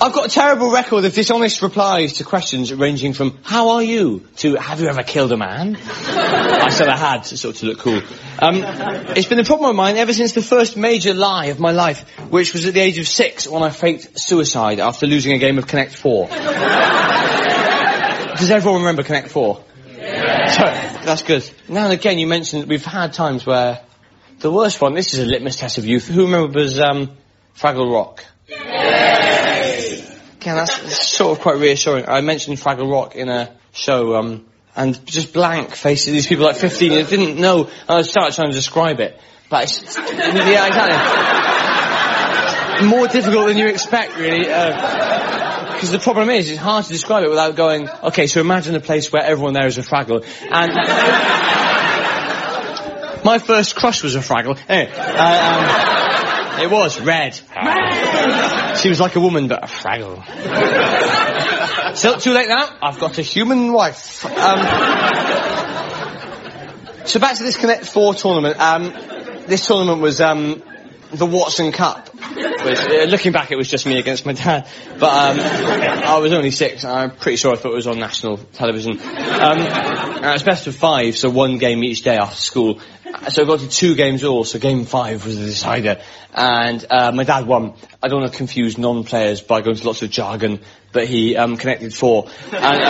I've got a terrible record of dishonest replies to questions ranging from, how are you, to, have you ever killed a man? I said I had, sort of to look cool. It's been a problem of mine ever since the first major lie of my life, which was at the age of 6 when I faked suicide after losing a game of Connect 4. Does everyone remember Connect 4? Yeah. So, that's good. Now and again you mentioned we've had times where the worst one, this is a litmus test of youth. Who remembers Fraggle Rock? Again, that's sort of quite reassuring. I mentioned Fraggle Rock in a show, and just blank faces, these people like 15, they didn't know, and I started trying to describe it. But it's, yeah, exactly. More difficult than you expect, really, because the problem is, it's hard to describe it without going, okay, so imagine a place where everyone there is a Fraggle, and my first crush was a Fraggle. Anyway, it was Red. She was like a woman, but a Fraggle. Still too late now. I've got a human wife. So back to this Connect 4 tournament. This tournament was the Watson Cup. Looking back, it was just me against my dad. But I was only 6. And I'm pretty sure I thought it was on national television. It was best of 5, so 1 game each day after school. So I got to 2 games all, so game 5 was the decider. And my dad won. I don't want to confuse non-players by going to lots of jargon, but he connected 4. And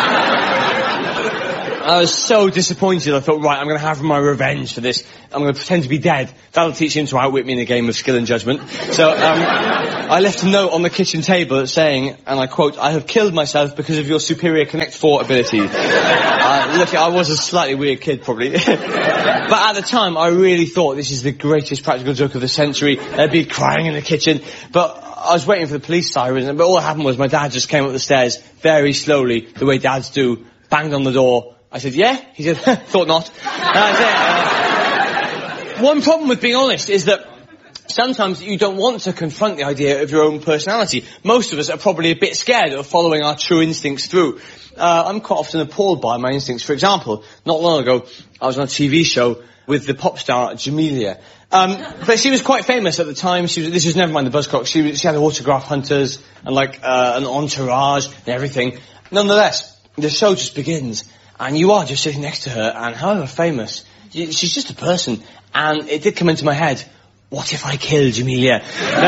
I was so disappointed. I thought, right, I'm going to have my revenge for this. I'm going to pretend to be dead. That'll teach him to outwit me in a game of skill and judgment. So I left a note on the kitchen table saying, and I quote, I have killed myself because of your superior Connect 4 ability. Look, I was a slightly weird kid, probably. But at the time, I really thought this is the greatest practical joke of the century. There'd be crying in the kitchen. But I was waiting for the police siren, but all that happened was my dad just came up the stairs very slowly, the way dads do, banged on the door. I said, yeah? He said, thought not. That's it. One problem with being honest is that sometimes you don't want to confront the idea of your own personality. Most of us are probably a bit scared of following our true instincts through. I'm quite often appalled by my instincts. For example, not long ago, I was on a TV show with the pop star Jamelia. But she was quite famous at the time. This was never mind the Buzzcocks. She had autograph hunters and like an entourage and everything. Nonetheless, the show just begins. And you are just sitting next to her, and however famous, she's just a person. And it did come into my head, what if I killed Jamelia?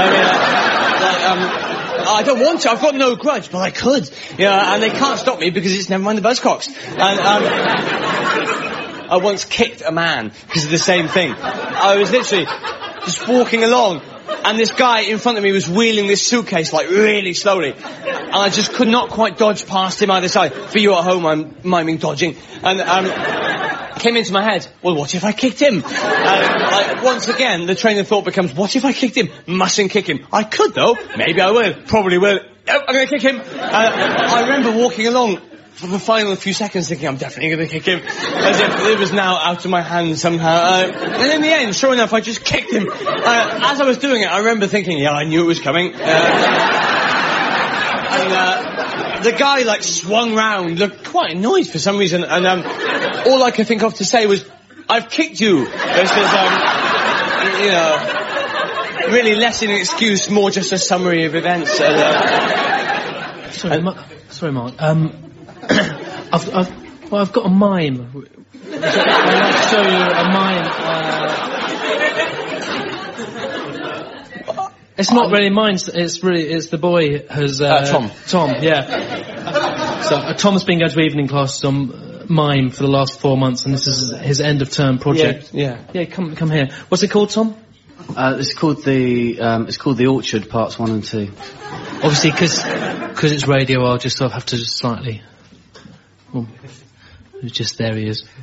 I don't want to, I've got no grudge, but I could. And they can't stop me because it's never mind the Buzzcocks. And I once kicked a man because of the same thing. I was literally just walking along, and this guy in front of me was wheeling this suitcase, like, really slowly. And I just could not quite dodge past him either side. For you at home, I'm miming dodging. And, came into my head, well, what if I kicked him? Once again, the train of thought becomes, what if I kicked him? Mustn't kick him. I could, though. Maybe I will. Probably will. Oh, I'm gonna kick him. I remember walking along for the final few seconds thinking, I'm definitely going to kick him, as if it was now out of my hands somehow. And in the end, sure enough, I just kicked him. As I was doing it, I remember thinking, yeah, I knew it was coming. The guy, like, swung round, looked quite annoyed for some reason, and all I could think of to say was, I've kicked you. This is, really less an excuse, more just a summary of events. Sorry, Mark. I've got a mime. I'd like to show you a mime. It's not really mine. It's the boy who's Tom. Tom, yeah. So Tom's been going to evening class on mime for the last 4 months, and this is his end of term project. Yeah. Come here. What's it called, Tom? It's called the Orchard Parts 1 and 2. Obviously, because it's radio, I'll just sort of have to just slightly. Oh, just there he is.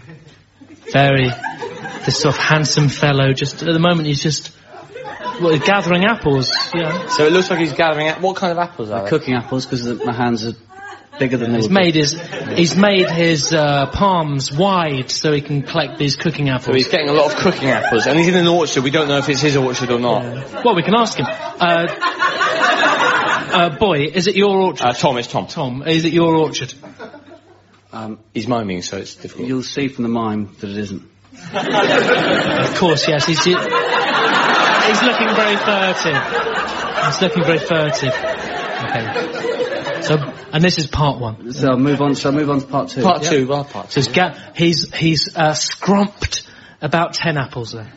This sort of handsome fellow. Just at the moment, he's just gathering apples. Yeah. So it looks like he's gathering. What kind of apples are they? Cooking apples, because my hands are bigger than he's made his palms wide so he can collect these cooking apples. So he's getting a lot of cooking apples, and he's in an orchard. We don't know if it's his orchard or not. Well, we can ask him. Boy, is it your orchard? Tom, it's Tom. Tom, is it your orchard? He's miming, so it's difficult. You'll see from the mime that it isn't. Of course, yes. He's looking very furtive. Okay. So, and this is part 1. So move on. Shall I move on to part 2? Part 2, well, part 2. So he's scrumped about 10 apples there.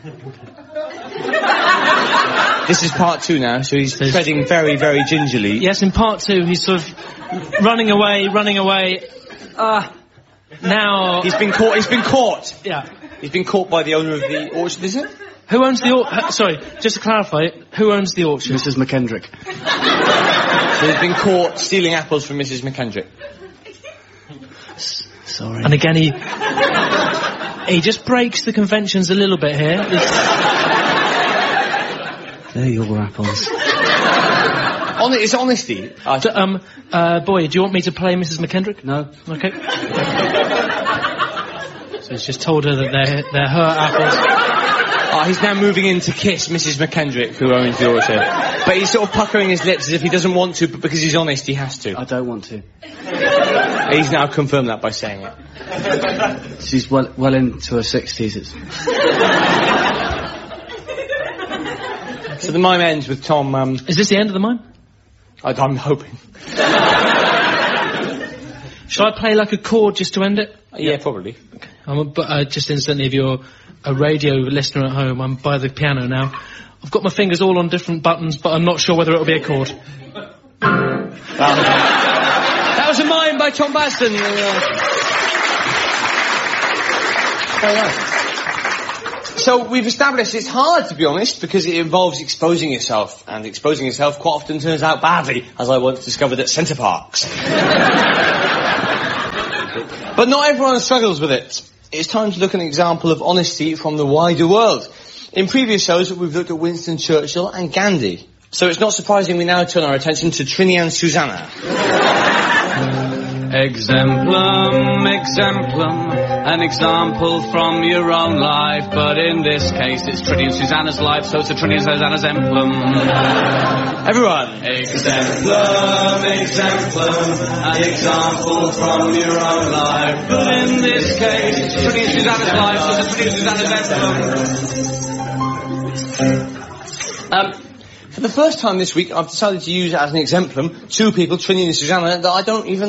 This is part 2 now, so he's treading very, very gingerly. Yes, in part 2, he's sort of running away. Now... He's been caught. Yeah. He's been caught by the owner of the orchard, is it? Who owns the orchard? Sorry, just to clarify, who owns the orchard? Mrs. McKendrick. So he's been caught stealing apples from Mrs. McKendrick. Sorry. And again, he just breaks the conventions a little bit here. They're your apples. It's honesty. Boy, do you want me to play Mrs. McKendrick? No. Okay. So he's just told her that they're her apples. He's now moving in to kiss Mrs. McKendrick, who owns the orchard. But he's sort of puckering his lips as if he doesn't want to, but because he's honest, he has to. I don't want to. He's now confirmed that by saying it. She's well into her 60s. So the mime ends with Tom... Is this the end of the mime? I'm hoping. Shall I play like a chord just to end it? Yeah, probably. Okay. But just instantly, if you're a radio listener at home, I'm by the piano now. I've got my fingers all on different buttons, but I'm not sure whether it'll be a chord. That was a mime by Tom Basden. So we've established it's hard, to be honest, because it involves exposing yourself, and exposing yourself quite often turns out badly, as I once discovered at Centre Parks. But not everyone struggles with it. It's time to look at an example of honesty from the wider world. In previous shows, we've looked at Winston Churchill and Gandhi. So it's not surprising we now turn our attention to Trinny and Susanna. Exemplum, exemplum, an example from your own life, but in this case it's Trinny and Susanna's life, so it's a Trinny and Susanna's emblem. Everyone. Exemplum, exemplum, an example from your own life, but in this case it's Trinny and Susanna's life, so it's a Trinny and Susanna's emblem. For the first time this week, I've decided to use as an exemplum 2 people, Trinny and Susanna, that I don't even